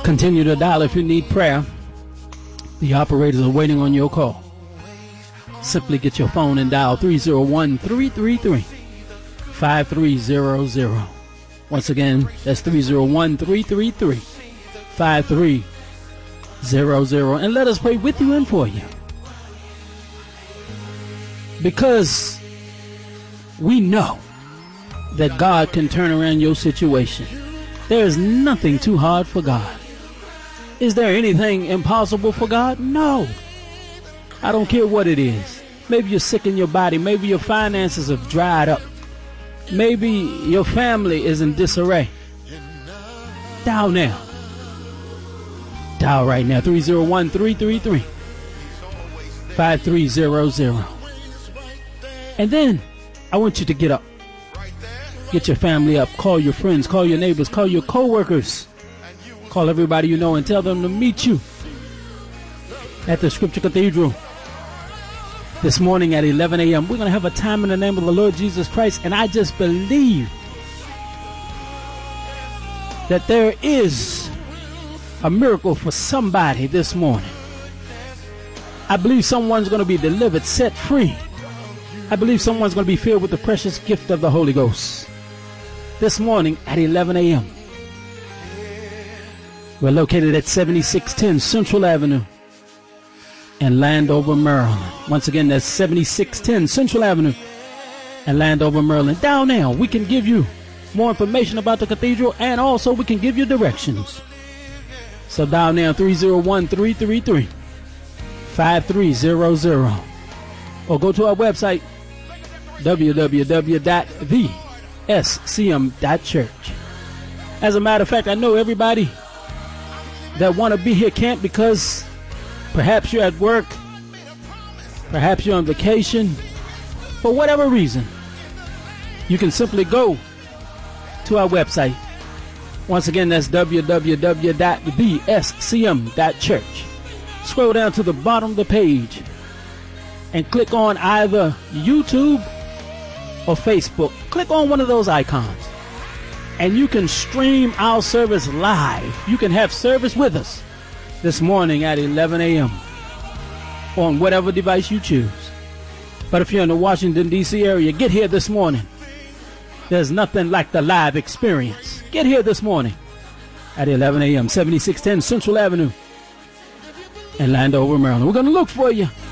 Continue to dial if you need prayer. The operators are waiting on your call. Simply get your phone and dial 301-333-5300. Once again, that's 301-333-5300. And let us pray with you and for you. Because we know that God can turn around your situation. There is nothing too hard for God. Is there anything impossible for God? No. I don't care what it is. Maybe you're sick in your body. Maybe your finances have dried up. Maybe your family is in disarray. Dial now. Dial right now. 301-333-5300. And then I want you to get up. Get your family up. Call your friends. Call your neighbors. Call your co-workers. Call everybody you know and tell them to meet you at the Scripture Cathedral this morning at 11 a.m. We're going to have a time in the name of the Lord Jesus Christ. And I just believe that there is a miracle for somebody this morning. I believe someone's going to be delivered, set free. I believe someone's going to be filled with the precious gift of the Holy Ghost this morning at 11 a.m. We're located at 7610 Central Avenue in Landover, Maryland. Once again, that's 7610 Central Avenue in Landover, Maryland. Down now, we can give you more information about the cathedral, and also we can give you directions. So dial now 301-333-5300. Or go to our website, www.thescm.church. As a matter of fact, I know everybody that want to be here can't, because perhaps you're at work, perhaps you're on vacation, for whatever reason. You can simply go to our website. Once again, that's www.thescm.church. Scroll down to the bottom of the page and click on either YouTube or Facebook. Click on one of those icons, and you can stream our service live. You can have service with us this morning at 11 a.m. on whatever device you choose. But if you're in the Washington, D.C. area, get here this morning. There's nothing like the live experience. Get here this morning at 11 a.m., 7610 Central Avenue in Landover, Maryland. We're going to look for you.